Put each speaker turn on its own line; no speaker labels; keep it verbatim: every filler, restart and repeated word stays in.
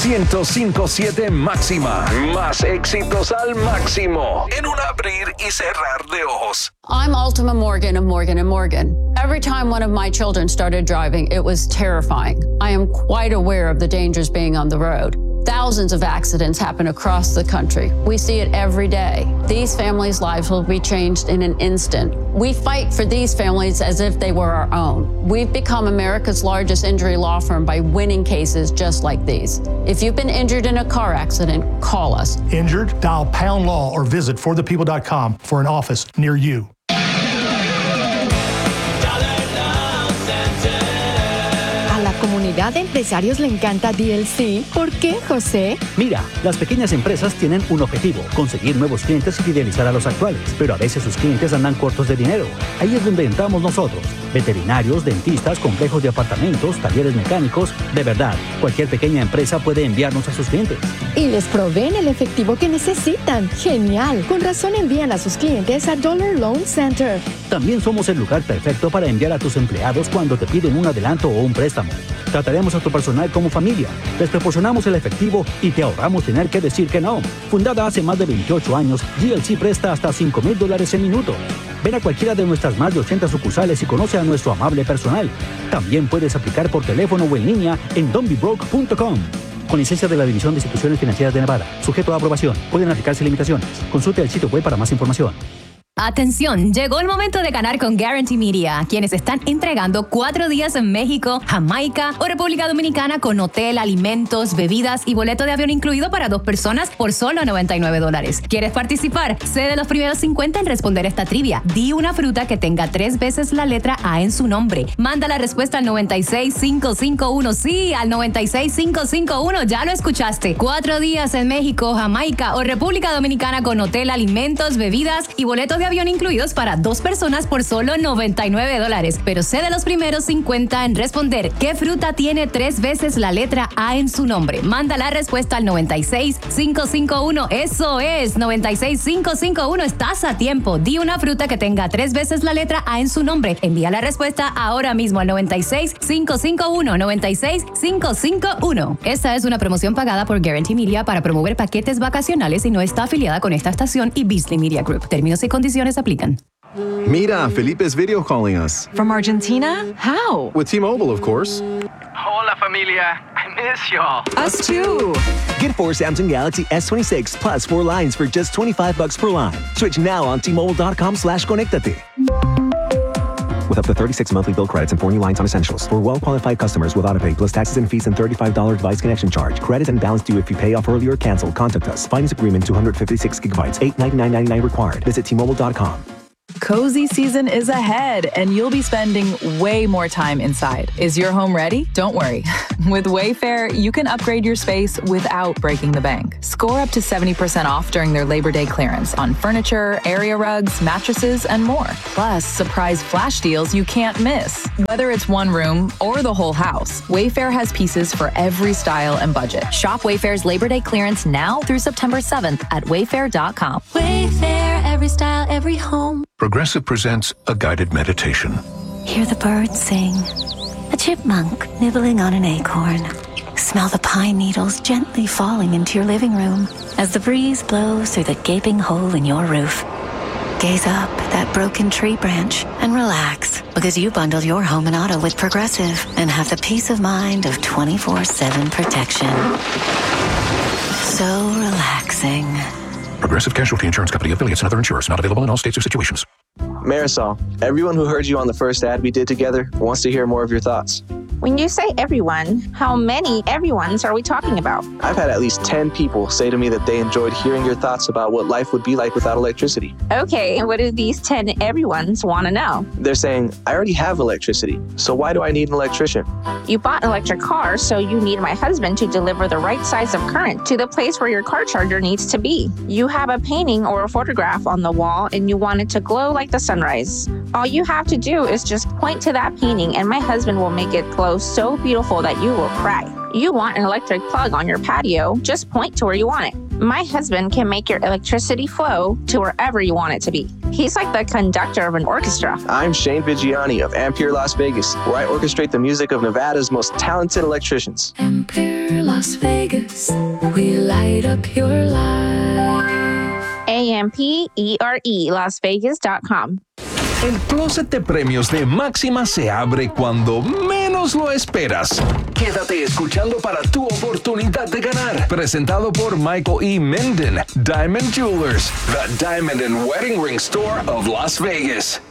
ciento cinco punto siete máxima. Más éxitos al máximo. En un abrir y cerrar de ojos.
I'm Ultima Morgan of Morgan and Morgan. Every time one of my children started driving, it was terrifying. I am quite aware of the dangers being on the road. Thousands of accidents happen across the country. We see it every day. These families' lives will be changed in an instant. We fight for these families as if they were our own. We've become America's largest injury law firm by winning cases just like these. If you've been injured in a car accident, call us.
Injured? Dial Pound Law or visit for the people dot com for an office near you.
Comunidad de empresarios le encanta D L C. ¿Por qué, José?
Mira, las pequeñas empresas tienen un objetivo, conseguir nuevos clientes y fidelizar a los actuales, pero a veces sus clientes andan cortos de dinero. Ahí es donde entramos nosotros. Veterinarios, dentistas, complejos de apartamentos, talleres mecánicos. De verdad, cualquier pequeña empresa puede enviarnos a sus clientes.
Y les proveen el efectivo que necesitan. ¡Genial! Con razón envían a sus clientes a Dollar Loan Center.
También somos el lugar perfecto para enviar a tus empleados cuando te piden un adelanto o un préstamo. Trataremos a tu personal como familia, les proporcionamos el efectivo y te ahorramos tener que decir que no. Fundada hace más de veintiocho años, G L C presta hasta cinco mil dólares en minutos. Ven a cualquiera de nuestras más de ochenta sucursales y conoce a nuestro amable personal. También puedes aplicar por teléfono o en línea en don't be broke punto com. Con licencia de la División de Instituciones Financieras de Nevada. Sujeto a aprobación. Pueden aplicarse limitaciones. Consulte el sitio web para más información.
Atención, llegó el momento de ganar con Guarantee Media, quienes están entregando cuatro días en México, Jamaica o República Dominicana con hotel, alimentos, bebidas y boleto de avión incluido para dos personas por solo noventa y nueve dólares. ¿Quieres participar? Sé de los primeros cincuenta en responder esta trivia. Di una fruta que tenga tres veces la letra A en su nombre. Manda la respuesta al noventa y seis cinco cinco uno. Sí, al noventa y seis cinco cinco uno. Ya lo escuchaste. Cuatro días en México, Jamaica o República Dominicana con hotel, alimentos, bebidas y boleto de avión incluidos para dos personas por solo noventa y nueve dólares. Pero sé de los primeros cincuenta en responder qué fruta tiene tres veces la letra A en su nombre. Manda la respuesta al noventa y seis cinco cinco uno. Eso es, noventa y seis cinco cinco uno. Estás a tiempo. Di una fruta que tenga tres veces la letra A en su nombre. Envía la respuesta ahora mismo al noventa y seis cinco cinco uno. noventa y seis cinco cinco uno. Esta es una promoción pagada por Guarantee Media para promover paquetes vacacionales y no está afiliada con esta estación y Beasley Media Group. Términos y condiciones aplican.
Mira, Felipe's video calling us.
From Argentina? How?
With T-Mobile, of course.
Hola, familia. I miss y'all.
Us too.
Get four Samsung Galaxy S twenty-six plus four lines for just twenty-five bucks per line. Switch now on T-Mobile.com slash Conectate. With up to thirty-six monthly bill credits and four new lines on essentials. For well-qualified customers with autopay plus taxes and fees and thirty-five dollars device connection charge. Credit and balance due if you pay off early or cancel. Contact us. Finance agreement two hundred fifty-six gigabytes. eight ninety-nine ninety-nine required. Visit T Mobile dot com.
Cozy season is ahead, and you'll be spending way more time inside. Is your home ready? Don't worry. With Wayfair, you can upgrade your space without breaking the bank. Score up to seventy percent off during their Labor Day clearance on furniture, area rugs, mattresses, and more. Plus, surprise flash deals you can't miss. Whether it's one room or the whole house, Wayfair has pieces for every style and budget.
Shop Wayfair's Labor Day clearance now through September seventh at wayfair dot com.
Wayfair, every style, every home.
Progressive presents a guided meditation.
Hear the birds sing. A chipmunk nibbling on an acorn. Smell the pine needles gently falling into your living room as the breeze blows through the gaping hole in your roof. Gaze up at that broken tree branch and relax, because you bundled your home and auto with Progressive and have the peace of mind of twenty-four seven protection. So relaxing.
Progressive Casualty Insurance Company, affiliates, and other insurers. Not available in all states or situations.
Marisol, everyone who heard you on the first ad we did together wants to hear more of your thoughts.
When you say everyone, how many everyones are we talking about?
I've had at least ten people say to me that they enjoyed hearing your thoughts about what life would be like without electricity.
Okay, and what do these ten everyones want to know?
They're saying, I already have electricity, so why do I need an electrician?
You bought an electric car, so you need my husband to deliver the right size of current to the place where your car charger needs to be. You have a painting or a photograph on the wall and you want it to glow like the sunrise. All you have to do is just point to that painting and my husband will make it glow so beautiful that you will cry. You want an electric plug on your patio, just point to where you want it. My husband can make your electricity flow to wherever you want it to be. He's like the conductor of an orchestra.
I'm Shane Vigiani of Ampere Las Vegas, where I orchestrate the music of Nevada's most talented electricians.
Ampere Las Vegas, we light up your life.
A M P E R E Las Vegas dot com.
El closet de premios de Máxima se abre cuando menos lo esperas. Quédate escuchando para tu oportunidad de ganar. Presentado por Michael E. Minden, Diamond Jewelers, the Diamond and Wedding Ring Store of Las Vegas.